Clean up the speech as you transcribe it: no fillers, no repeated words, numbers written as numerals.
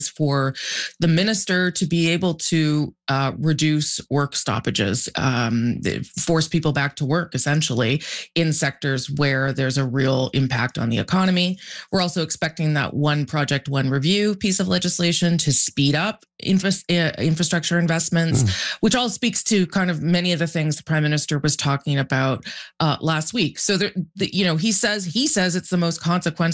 for the minister to be able to reduce work stoppages, force people back to work, essentially, in sectors where there's a real impact on the economy. We're also expecting that one project, one review piece of legislation to speed up infrastructure investments, which all speaks to kind of many of the things the Prime Minister was talking about last week. So, he says it's the most consequential